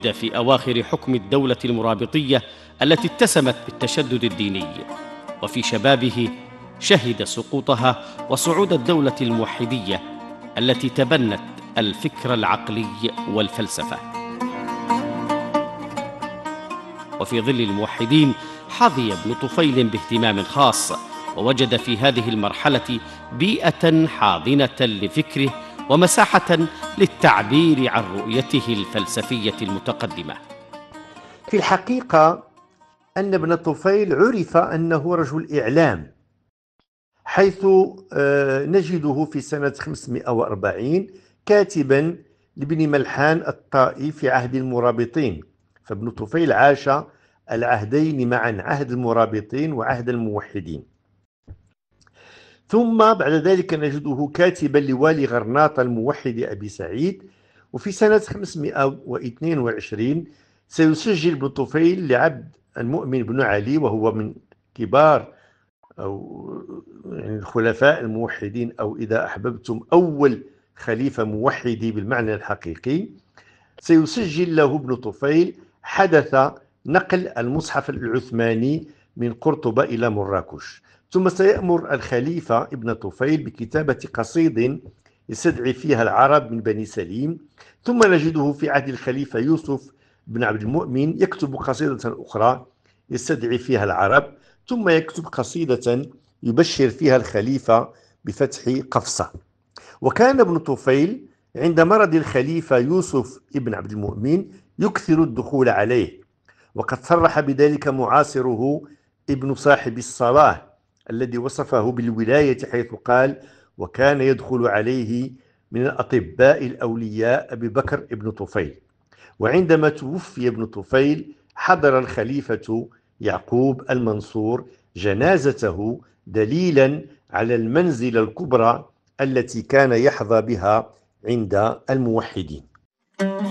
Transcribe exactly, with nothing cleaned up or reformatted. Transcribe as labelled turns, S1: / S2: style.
S1: في أواخر حكم الدولة المرابطية التي اتسمت بالتشدد الديني، وفي شبابه شهد سقوطها وصعود الدولة الموحدية التي تبنت الفكر العقلي والفلسفة. وفي ظل الموحدين حظي ابن طفيل باهتمام خاص، ووجد في هذه المرحلة بيئة حاضنة لفكره ومساحة للتعبير عن رؤيته الفلسفية المتقدمة.
S2: في الحقيقة أن ابن طفيل عرف أنه رجل إعلام، حيث نجده في سنة خمسمائة وأربعين كاتبا لابن ملحان الطائي في عهد المرابطين، فابن طفيل عاش العهدين معا، عهد المرابطين وعهد الموحدين. ثم بعد ذلك نجده كاتبا لوالي غرناطة الموحد أبي سعيد، وفي سنة خمسمائة واثنين وعشرين سيسجل ابن طفيل لعبد المؤمن بن علي، وهو من كبار أو يعني الخلفاء الموحدين، أو إذا أحببتم أول خليفة موحدي بالمعنى الحقيقي. سيسجل له ابن طفيل حدث نقل المصحف العثماني من قرطبة إلى مراكش، ثم سيأمر الخليفة ابن طفيل بكتابة قصيد يستدعي فيها العرب من بني سليم. ثم نجده في عهد الخليفة يوسف بن عبد المؤمن يكتب قصيدة أخرى يستدعي فيها العرب، ثم يكتب قصيدة يبشر فيها الخليفة بفتح قفصة. وكان ابن طفيل عند مرض الخليفة يوسف بن عبد المؤمن يكثر الدخول عليه، وقد صرح بذلك معاصره ابن صاحب الصلاح الذي وصفه بالولاية، حيث قال: وكان يدخل عليه من الأطباء الأولياء أبي بكر ابن طفيل. وعندما توفي ابن طفيل حضر الخليفة يعقوب المنصور جنازته دليلا على المنزلة الكبرى التي كان يحظى بها عند الموحدين.